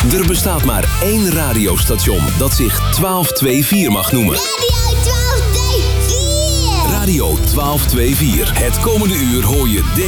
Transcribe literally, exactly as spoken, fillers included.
Er bestaat maar één radiostation dat zich twaalf vierentwintig mag noemen. Radio twaalf vierentwintig! Radio twaalf vierentwintig. Het komende uur hoor je